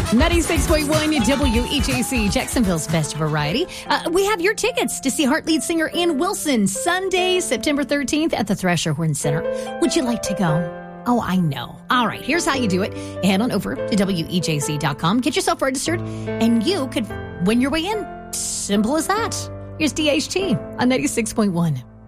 96.1 WEJC, Jacksonville's best variety. We have your tickets to see Heart lead singer Ann Wilson Sunday, September 13th at the Thrasher Horn Center. Would you like to go? Oh, I know. All right, here's how you do it. Head on over to WEJC.com, get yourself registered, and you could win your way in. Simple as that. Here's DHT on 96.1.